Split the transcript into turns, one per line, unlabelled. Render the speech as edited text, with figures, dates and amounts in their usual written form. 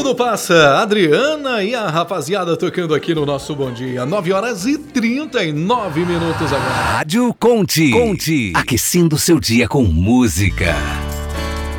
Tudo passa, Adriana e a rapaziada tocando aqui no nosso Bom Dia. 9h39 agora.
Rádio Conte. Aquecendo seu dia com música.